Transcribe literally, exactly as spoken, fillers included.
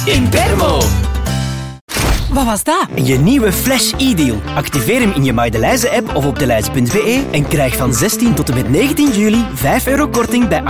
in Permo. Wat was dat? Je nieuwe Flash e-deal. Activeer hem in je Maidelijze-app of op deleize punt be en krijg van zestien tot en met negentien juli vijf euro korting bij